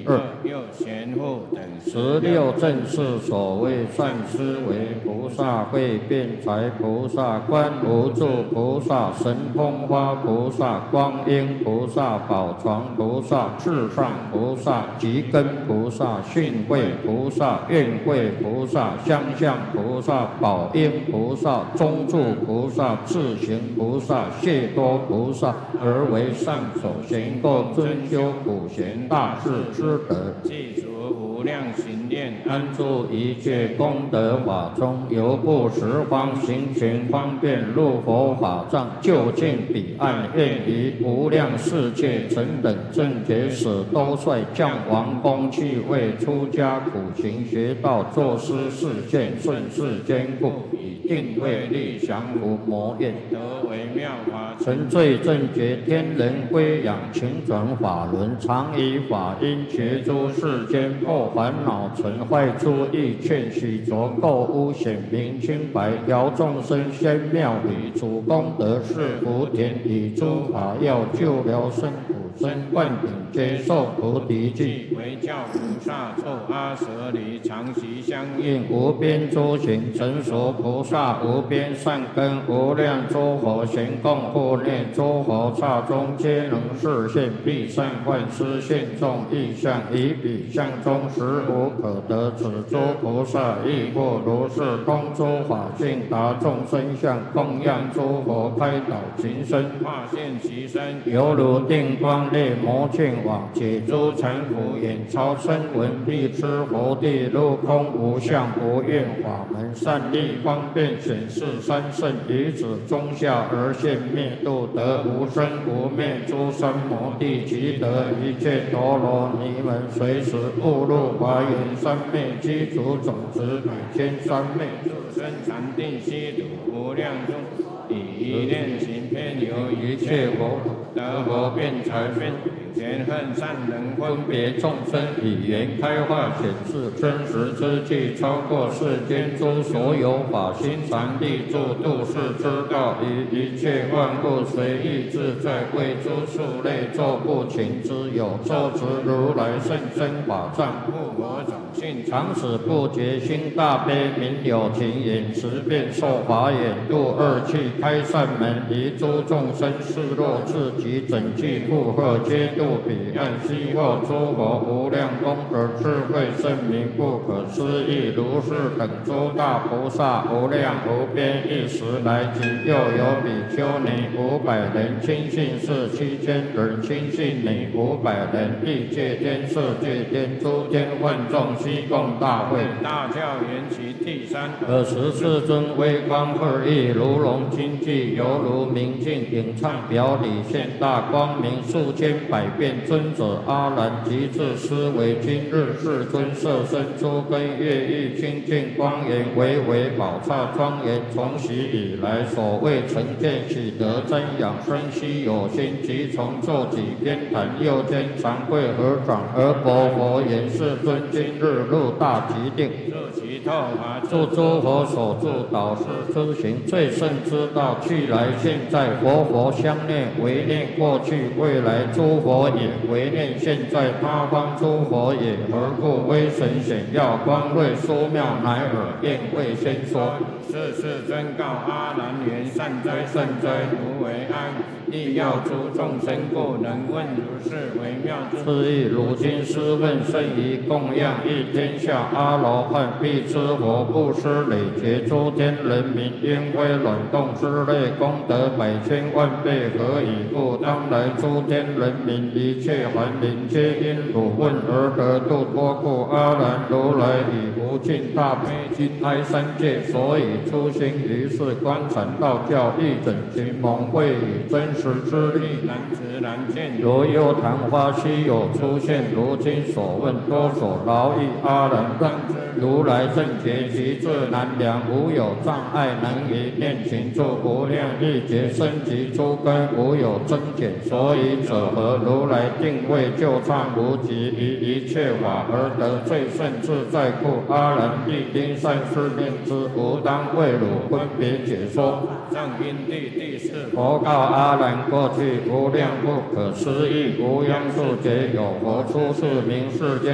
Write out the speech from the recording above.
二又贤护等 16正是所谓善思维菩萨、慧辩才菩萨、观无住菩萨、神通花菩萨、光阴菩萨、宝床菩萨、至上菩萨、吉根菩萨、训慧菩萨、愿慧菩萨、相向菩萨、宝应菩萨、中住菩萨、智行菩萨、谢多菩萨，而为上首行过尊修普贤大士之德， 记除无量行念， 安住一切功德法中，由不十方行权方便入佛法藏，就近彼岸，愿于无量世界成等正觉使都率降王公去为出家苦行学道作师示现顺世坚固，以定慧力降伏魔怨， 得为妙法成罪正觉天人归养，勤转法轮，常以法音觉诸世间破烦恼存坏处意劝许着垢污显明清白，调众生仙妙理，主功德是福田，以诸法要救疗生苦生，万品皆受菩提记， 为教菩萨作阿舍离，常习相应。 应无边诸行成熟菩萨，无边善根，无量诸佛行供护念，诸佛刹中皆能示现，必善幻施现众意象，以彼相中实无可得。此诸菩萨亦复如是，通诸法性，达众生相，供养诸佛，开导情身， 化现其身， 犹如定光列魔犍网，解诸尘浮，眼超声闻，必知佛地入空无相无愿法门，善利方便显示三圣，于此中下而现灭度，得无生无灭诸三摩地，即得一切陀罗尼门，随时误入华严三昧，积除种子百千三昧， 生禅定悉土无量中，以一念行偏由一切佛得佛辩才分，前恨善人分别众生， 语言开化显示真实之际，超过世间诸所有法，心常立住度世之道，于一切万物随意自在，为诸数类作不勤之有，受持如来甚深法藏， 故我种性常使不觉心大悲，明有情眼识变受法眼，度二气开善门，于诸众生示若自己整具负荷，皆度彼岸。悉获诸佛无量功德智慧圣明不可思议，如是等诸大菩萨无量无边，一时来即又有比丘尼500人，亲信士7000人，亲信女500人，欲界天色界天诸天万众悉共大会。 大教缘起第三 24尊微光二翼，如龙金髻，犹如明镜，影唱表里现大光明，数千百变尊者阿难即至思维，今日世尊色身诸根乐意清净光严，巍巍宝刹庄严，从昔以来所谓成见喜得真养生悉有心，即从坐己偏袒，右肩长跪合掌，而薄佛言：世尊今日入大极定， 住其透法住诸佛所住导师之行，最胜之道，去来现在，佛相念，唯念过去未来诸佛也，唯念现在他方诸佛也。何故威神显耀，光瑞殊妙，乃尔便未先说。 世尊告阿难言：善哉善哉，如为安。亦要诸众生故，能问如是微妙之是亦如今师问甚于供养一天下阿罗汉，必知佛布施累劫诸天人民，因为卵动之类功德百千万倍，何以故？当来诸天人民一切凡灵，皆因汝问而得度脱故。阿难如来以无尽大悲心哀三界，所以出行于世，观禅道教，一整群蒙会以真实之力， 难知难见。 如幽昙花稀有出现，如今所问多所劳役。阿难当知如来正觉其智难量，无有障碍，能于念行住无量亿劫生及诸根，无有增减。所以者何？如来定位就畅无极，于一切法而得最胜自在故。阿难必定善思念之，吾当为汝分别解说。 藏因地第四佛告阿难： 然过去，无量不可思议，无央数劫有佛出世名世间。